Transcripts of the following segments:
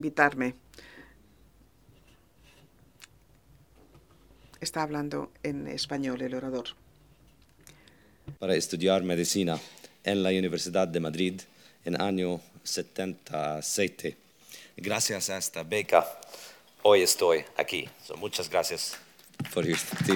invitarme. Está hablando en español el orador. Para estudiar medicina en la Universidad de Madrid en año 77. Gracias a esta beca, hoy estoy aquí. Muchas gracias por your tea.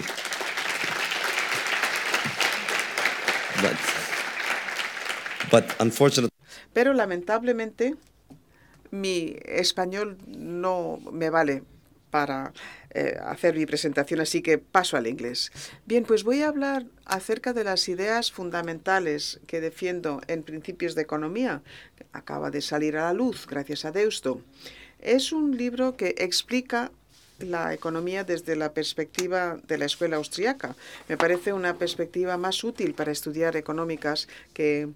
But unfortunately, Pero lamentablemente mi español no me vale para hacer mi presentación, así que paso al inglés. Bien, pues voy a hablar acerca de las ideas fundamentales que defiendo en Principios de Economía. Acaba de salir a la luz, gracias a Deusto. Es un libro que explica la economía desde la perspectiva de la escuela austriaca. Me parece una perspectiva más útil para estudiar económicas que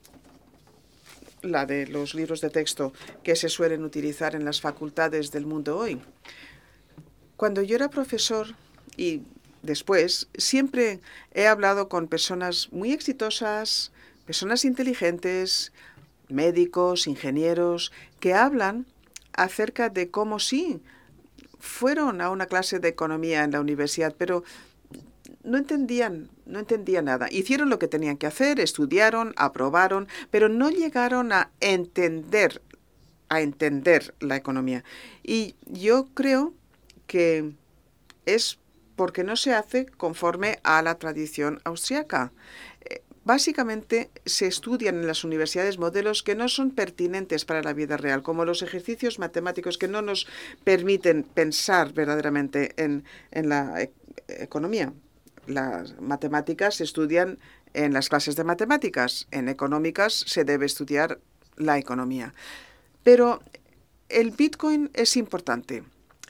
la de los libros de texto que se suelen utilizar en las facultades del mundo hoy. Cuando yo era profesor y después, siempre he hablado con personas muy exitosas, personas inteligentes, médicos, ingenieros, que hablan acerca de cómo sí fueron a una clase de economía en la universidad, pero no entendían nada. Hicieron lo que tenían que hacer, estudiaron, aprobaron, pero no llegaron a entender la economía. Y yo creo que es porque no se hace conforme a la tradición austriaca. Básicamente se estudian en las universidades modelos que no son pertinentes para la vida real, como los ejercicios matemáticos que no nos permiten pensar verdaderamente en la economía. Las matemáticas se estudian en las clases de matemáticas. En económicas se debe estudiar la economía. Pero el Bitcoin es importante.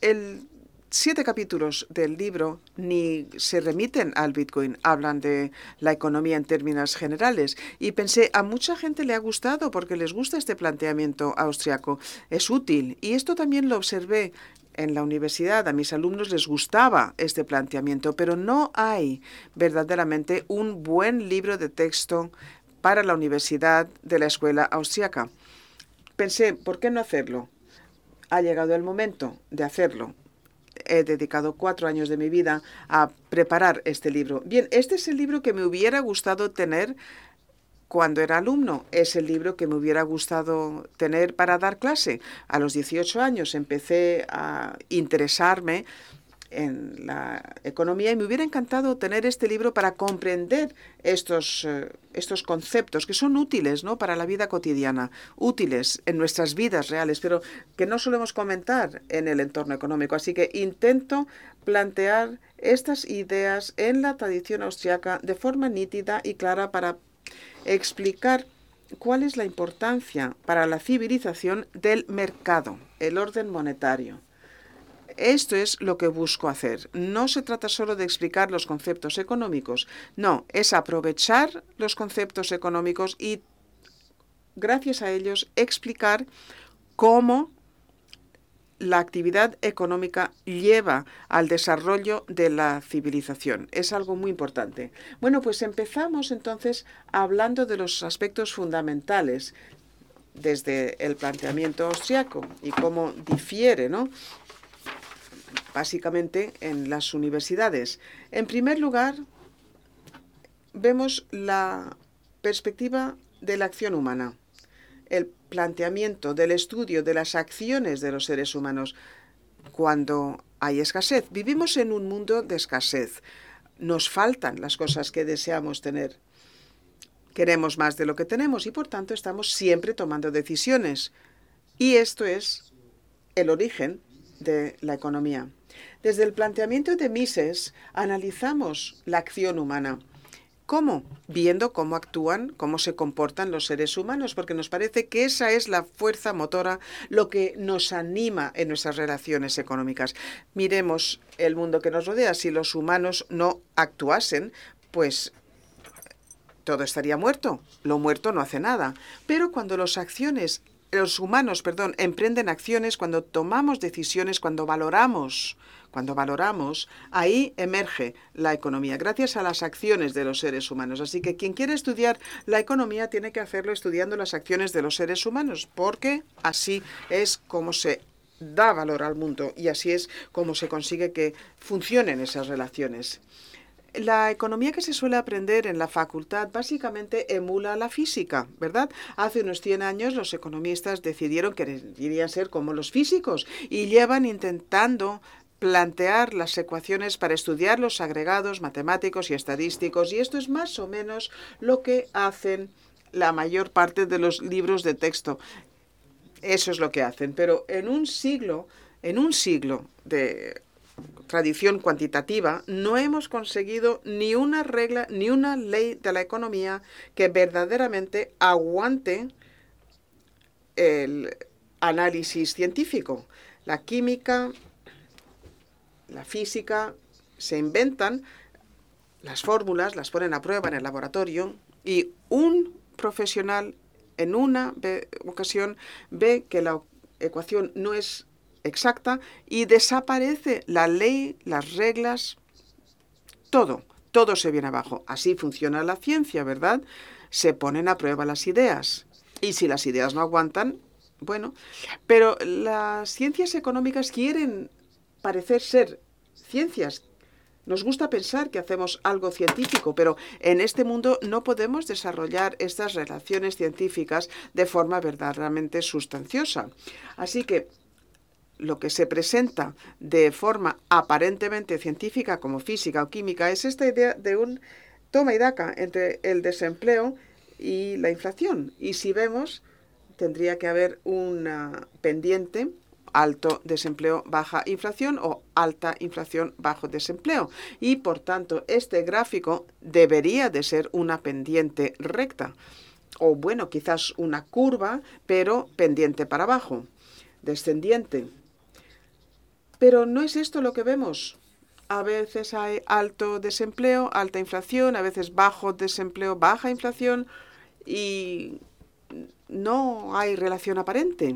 7 capítulos del libro ni se remiten al Bitcoin, hablan de la economía en términos generales. Y pensé, a mucha gente le ha gustado porque les gusta este planteamiento austriaco. Es útil. Y esto también lo observé en la universidad. A mis alumnos les gustaba este planteamiento, pero no hay verdaderamente un buen libro de texto para la universidad de la escuela austriaca. Pensé, ¿por qué no hacerlo? Ha llegado el momento de hacerlo. He dedicado 4 años de mi vida a preparar este libro. Bien, este es el libro que me hubiera gustado tener cuando era alumno. Es el libro que me hubiera gustado tener para dar clase. A los 18 años empecé a interesarme en la economía y me hubiera encantado tener este libro para comprender estos conceptos que son útiles, ¿no?, para la vida cotidiana, útiles en nuestras vidas reales, pero que no solemos comentar en el entorno económico. Así que intento plantear estas ideas en la tradición austriaca de forma nítida y clara para explicar cuál es la importancia para la civilización del mercado, el orden monetario. Esto es lo que busco hacer. No se trata solo de explicar los conceptos económicos, no, es aprovechar los conceptos económicos y, gracias a ellos, explicar cómo la actividad económica lleva al desarrollo de la civilización. Es algo muy importante. Bueno, pues empezamos entonces hablando de los aspectos fundamentales desde el planteamiento austriaco y cómo difiere, ¿no?, básicamente en las universidades. En primer lugar, vemos la perspectiva de la acción humana, el planteamiento del estudio de las acciones de los seres humanos cuando hay escasez. Vivimos en un mundo de escasez. Nos faltan las cosas que deseamos tener. Queremos más de lo que tenemos y, por tanto, estamos siempre tomando decisiones. Y esto es el origen de la economía. Desde el planteamiento de Mises analizamos la acción humana. ¿Cómo? Viendo cómo actúan, cómo se comportan los seres humanos, porque nos parece que esa es la fuerza motora, lo que nos anima en nuestras relaciones económicas. Miremos el mundo que nos rodea. Si los humanos no actuasen, pues todo estaría muerto. Lo muerto no hace nada. Pero cuando los humanos, emprenden acciones, cuando tomamos decisiones, cuando valoramos, ahí emerge la economía, gracias a las acciones de los seres humanos. Así que quien quiere estudiar la economía tiene que hacerlo estudiando las acciones de los seres humanos, porque así es como se da valor al mundo y así es como se consigue que funcionen esas relaciones. La economía que se suele aprender en la facultad básicamente emula la física, ¿verdad? Hace unos 100 años los economistas decidieron que querían ser como los físicos y llevan intentando plantear las ecuaciones para estudiar los agregados matemáticos y estadísticos, y esto es más o menos lo que hacen la mayor parte de los libros de texto. Eso es lo que hacen, pero en un siglo de tradición cuantitativa, no hemos conseguido ni una regla, ni una ley de la economía que verdaderamente aguante el análisis científico. La química, la física, se inventan las fórmulas, las ponen a prueba en el laboratorio y un profesional en una ocasión ve que la ecuación no es exacta y desaparece la ley, las reglas, todo se viene abajo. Así funciona la ciencia, ¿verdad? Se ponen a prueba las ideas y si las ideas no aguantan, bueno, pero las ciencias económicas quieren parecer ser ciencias. Nos gusta pensar que hacemos algo científico, pero en este mundo no podemos desarrollar estas relaciones científicas de forma verdaderamente sustanciosa. Así que lo que se presenta de forma aparentemente científica como física o química es esta idea de un toma y daca entre el desempleo y la inflación. Y si vemos, tendría que haber una pendiente: alto desempleo, baja inflación, o alta inflación, bajo desempleo. Y por tanto, este gráfico debería de ser una pendiente recta. O bueno, quizás una curva, pero pendiente para abajo, descendiente. Pero no es esto lo que vemos. A veces hay alto desempleo, alta inflación, a veces bajo desempleo, baja inflación, y no hay relación aparente.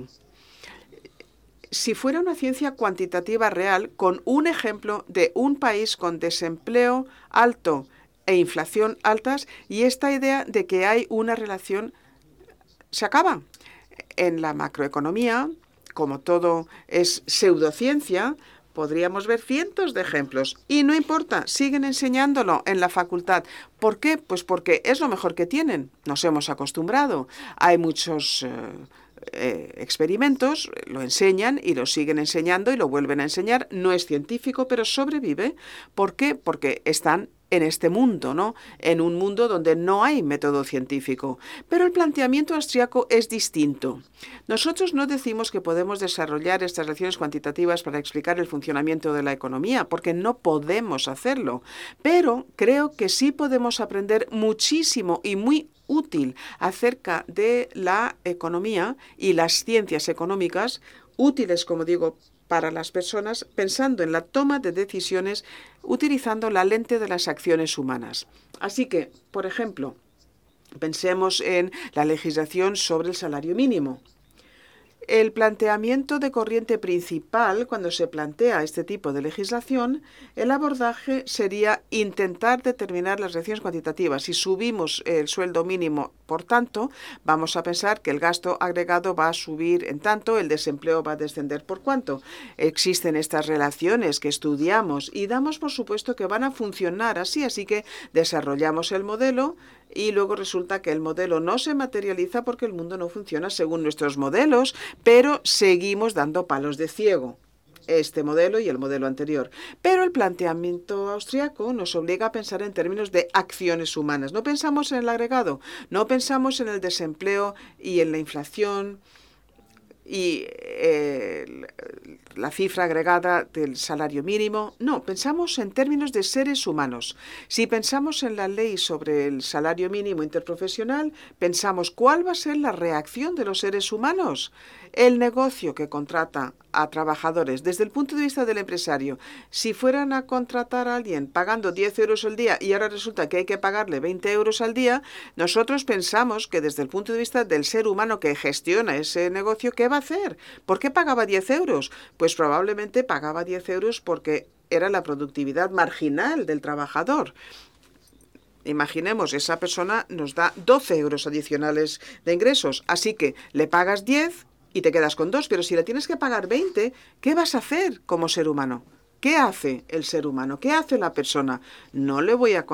Si fuera una ciencia cuantitativa real, con un ejemplo de un país con desempleo alto e inflación altas, y esta idea de que hay una relación se acaba. En la macroeconomía, como todo es pseudociencia, podríamos ver cientos de ejemplos. Y no importa, siguen enseñándolo en la facultad. ¿Por qué? Pues porque es lo mejor que tienen. Nos hemos acostumbrado. Hay muchos experimentos, lo enseñan y lo siguen enseñando y lo vuelven a enseñar. No es científico, pero sobrevive. ¿Por qué? Porque están en este mundo, ¿no? En un mundo donde no hay método científico. Pero el planteamiento austriaco es distinto. Nosotros no decimos que podemos desarrollar estas relaciones cuantitativas para explicar el funcionamiento de la economía, porque no podemos hacerlo. Pero creo que sí podemos aprender muchísimo y muy útil acerca de la economía y las ciencias económicas, útiles, como digo, para las personas, pensando en la toma de decisiones utilizando la lente de las acciones humanas. Así que, por ejemplo, pensemos en la legislación sobre el salario mínimo. El planteamiento de corriente principal, cuando se plantea este tipo de legislación, el abordaje sería intentar determinar las relaciones cuantitativas. Si subimos el sueldo mínimo, por tanto, vamos a pensar que el gasto agregado va a subir en tanto, el desempleo va a descender por cuánto. Existen estas relaciones que estudiamos y damos por supuesto que van a funcionar así, así que desarrollamos el modelo y luego resulta que el modelo no se materializa porque el mundo no funciona según nuestros modelos, pero seguimos dando palos de ciego. Este modelo y el modelo anterior. Pero el planteamiento austriaco nos obliga a pensar en términos de acciones humanas. No pensamos en el agregado, no pensamos en el desempleo y en la inflación y la cifra agregada del salario mínimo. No, pensamos en términos de seres humanos. Si pensamos en la ley sobre el salario mínimo interprofesional, pensamos cuál va a ser la reacción de los seres humanos. El negocio que contrata a trabajadores, desde el punto de vista del empresario, si fueran a contratar a alguien pagando 10 euros al día y ahora resulta que hay que pagarle 20 euros al día, nosotros pensamos que desde el punto de vista del ser humano que gestiona ese negocio, ¿qué va a hacer? ¿Por qué pagaba 10 euros? Pues probablemente pagaba 10 euros porque era la productividad marginal del trabajador. Imaginemos, esa persona nos da 12 euros adicionales de ingresos, así que le pagas 10 y te quedas con 2, pero si le tienes que pagar 20, ¿qué vas a hacer como ser humano? ¿Qué hace el ser humano? ¿Qué hace la persona? No le voy a